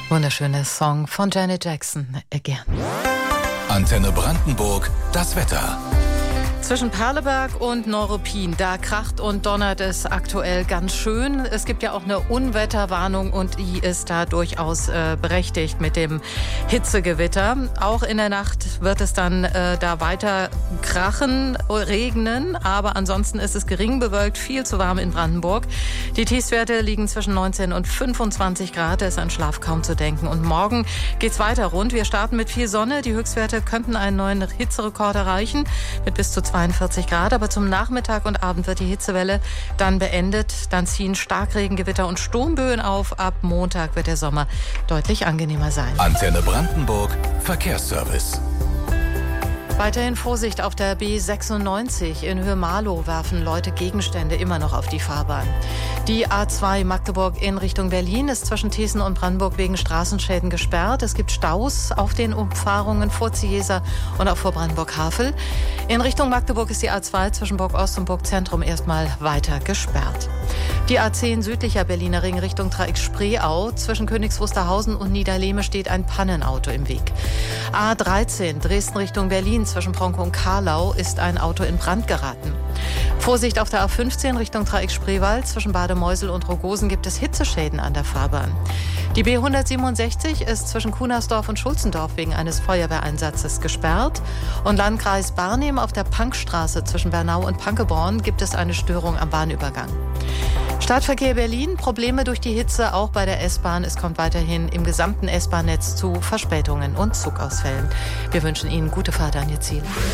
Wunderschöner Song von Janet Jackson, Again. Antenne Brandenburg, das Wetter. Zwischen Perleberg und Neuruppin, da kracht und donnert es aktuell ganz schön. Es gibt ja auch eine Unwetterwarnung und die ist da durchaus berechtigt mit dem Hitzegewitter. Auch in der Nacht wird es dann da weiter krachen, regnen, aber ansonsten ist es gering bewölkt, viel zu warm in Brandenburg. Die Tiefstwerte liegen zwischen 19 und 25 Grad, da ist an Schlaf kaum zu denken. Und morgen geht's weiter rund. Wir starten mit viel Sonne, die Höchstwerte könnten einen neuen Hitzerekord erreichen mit bis zu 42 Grad, aber zum Nachmittag und Abend wird die Hitzewelle dann beendet. Dann ziehen Starkregengewitter und Sturmböen auf. Ab Montag wird der Sommer deutlich angenehmer sein. Antenne Brandenburg, Verkehrsservice. Weiterhin Vorsicht auf der B96. In Höhe-Marlow werfen Leute Gegenstände immer noch auf die Fahrbahn. Die A2 Magdeburg in Richtung Berlin ist zwischen Thießen und Brandenburg wegen Straßenschäden gesperrt. Es gibt Staus auf den Umfahrungen vor Ziesa und auch vor Brandenburg-Havel. In Richtung Magdeburg ist die A2 zwischen Burg Ost und Burg Zentrum erstmal weiter gesperrt. Die A10 südlicher Berliner Ring Richtung Dreieck Spreeau. Zwischen Königs Wusterhausen und Niederlehme steht ein Pannenauto im Weg. A13 Dresden Richtung Berlin. Zwischen Bronkow und Karlau ist ein Auto in Brand geraten. Vorsicht auf der A15 Richtung Dreieck Spreewald. Zwischen Bademeusel und Rogosen gibt es Hitzeschäden an der Fahrbahn. Die B167 ist zwischen Kunersdorf und Schulzendorf wegen eines Feuerwehreinsatzes gesperrt. Und Landkreis Barnim auf der Pankstraße zwischen Bernau und Pankeborn gibt es eine Störung am Bahnübergang. Stadtverkehr Berlin, Probleme durch die Hitze auch bei der S-Bahn. Es kommt weiterhin im gesamten S-Bahn-Netz zu Verspätungen und Zugausfällen. Wir wünschen Ihnen gute Fahrt an Ihr Ziel.